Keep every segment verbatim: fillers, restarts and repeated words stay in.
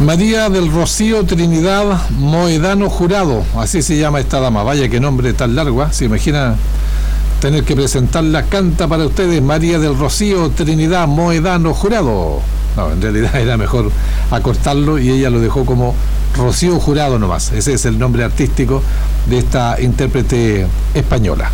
María del Rocío Trinidad Moedano Jurado, así se llama esta dama. Vaya que nombre tan largo, ¿eh? Se imagina tener que presentarla. Canta para ustedes María del Rocío Trinidad Moedano Jurado. No, en realidad era mejor acortarlo y ella lo dejó como Rocío Jurado nomás. Ese es el nombre artístico de esta intérprete española.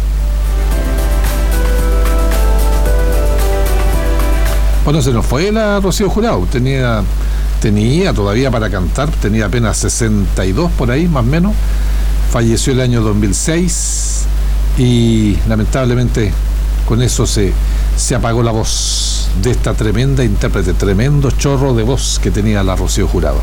Bueno, se nos fue la Rocío Jurado. Tenía, tenía todavía para cantar, tenía apenas sesenta y dos por ahí, más o menos. Falleció el año dos mil seis y lamentablemente con eso se, se apagó la voz de esta tremenda intérprete, tremendo chorro de voz que tenía la Rocío Jurado.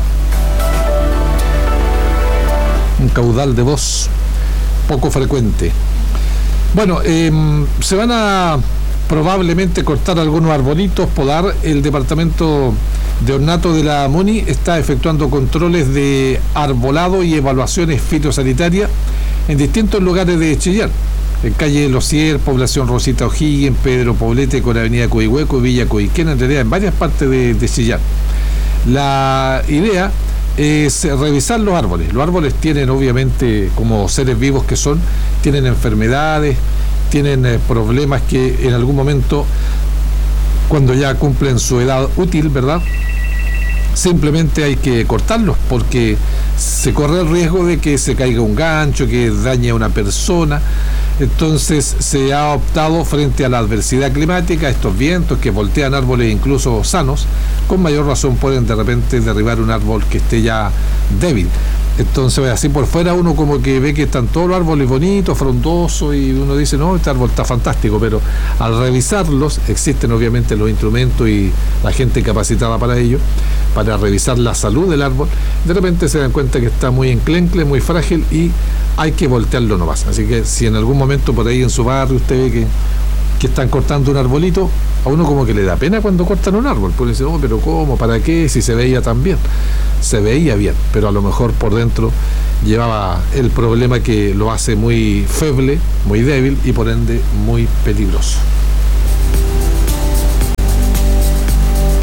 Un caudal de voz poco frecuente. Bueno, eh, se van a probablemente cortar algunos arbolitos, podar. El departamento de ornato de la MUNI está efectuando controles de arbolado y evaluaciones fitosanitarias en distintos lugares de Chillán, en calle Losier, población Rosita O'Higgins, Pedro Poblete con avenida Coihueco y Villa Coiquén, en realidad en varias partes de, de Chillán. La idea es revisar los árboles. Los árboles tienen, obviamente, como seres vivos que son, tienen enfermedades, tienen eh, problemas que en algún momento, cuando ya cumplen su edad útil, ¿verdad?, simplemente hay que cortarlos porque se corre el riesgo de que se caiga un gancho, que dañe a una persona. Entonces se ha optado frente a la adversidad climática, estos vientos que voltean árboles incluso sanos, con mayor razón pueden de repente derribar un árbol que esté ya débil. Entonces así por fuera uno como que ve que están todos los árboles bonitos, frondosos, y uno dice, no, este árbol está fantástico, pero al revisarlos, existen obviamente los instrumentos y la gente capacitada para ello, para revisar la salud del árbol, de repente se dan cuenta que está muy enclencle, muy frágil y hay que voltearlo nomás. Así que si en algún momento por ahí en su barrio usted ve que, que están cortando un arbolito, a uno como que le da pena cuando cortan un árbol, pues dice, no, pero ¿cómo? ¿Para qué? Si se veía tan bien. Se veía bien, pero a lo mejor por dentro llevaba el problema que lo hace muy feble, muy débil y por ende muy peligroso.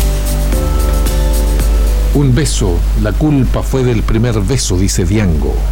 Un beso, la culpa fue del primer beso, dice Diango.